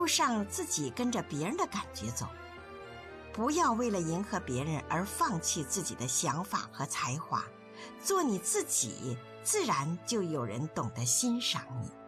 不上自己跟着别人的感觉走，不要为了迎合别人而放弃自己的想法和才华，做你自己，自然就有人懂得欣赏你。